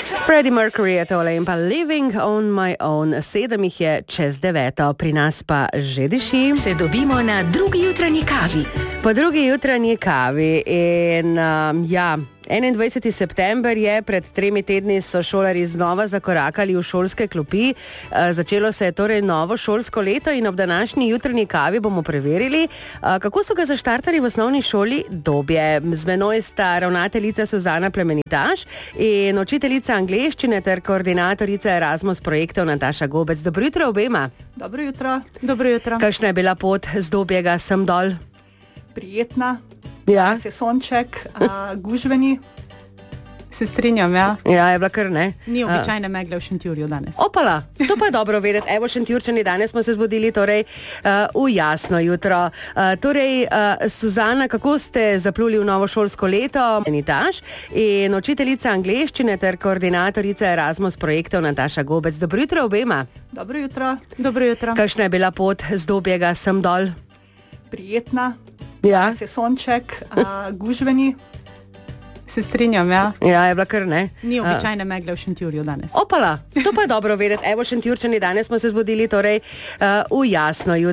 Freddie Mercury je tole in pa Living on my own. 7 jih je čez 9, pri nas pa že diši. Se dobimo na drugi jutranji kavi. Po drugi jutranji kavi in 21. september je, pred 3 tedni so šolarji znova zakorakali v šolske klopi. Začelo se je torej novo šolsko leto in ob današnji jutranji kavi bomo preverili, kako so ga zaštartali v osnovni šoli Dobje. Z menoj sta ravnateljica Suzana Plemenitaš in učiteljica angleščine ter koordinatorica Erasmus projektov Nataša Gobec. Dobro jutro obema. Dobro jutro. Dobro jutro. Kakšna je bila pot z Dobjega sem dol? Prijetna. Ja. Se sonček, gužveni. Se strinjam, ja. Ja, je bila kar, ne? Ni običajne megle v Šentjurju danes. Opala, to pa je dobro vedeti. Evo, Šentjurčani, danes smo se zbudili torej v jasno jutro. Suzana, kako ste zapluli v novo šolsko leto? Nitaš in učiteljica angleščine ter koordinatorica Erasmus projektov Nataša Gobec. Dobro jutro obema. Dobro jutro. Dobro jutro. Kakšna je bila pot z Dobjega sem dol? Prijetna. Ja. Se sonček, gužveni. Se strinjam, ja. Ja, je bila kar, ne? Ni običajne megle v Šentjurju danes. Opala, to pa je dobro vedeti. Evo, Šentjurčani, danes smo se zbudili torej v jasno jutro.